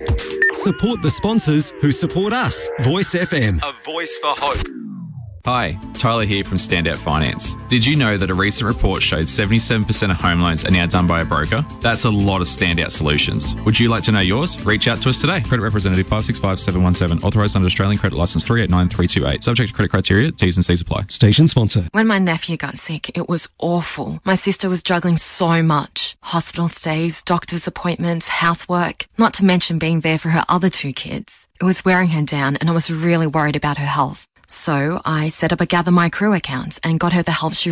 Support the sponsors who support us. Voice FM. A voice for hope. Hi, Tyler here from Standout Finance. Did you know that a recent report showed 77% of home loans are now done by a broker? That's a lot of standout solutions. Would you like to know yours? Reach out to us today. Credit representative 565717, authorised under Australian Credit Licence 389328. Subject to credit criteria, T's and C's apply. Station sponsor. When my nephew got sick, it was awful. My sister was juggling so much. Hospital stays, doctor's appointments, housework, not to mention being there for her other 2 kids. It was wearing her down and I was really worried about her health. So I set up a Gather My Crew account and got her the help she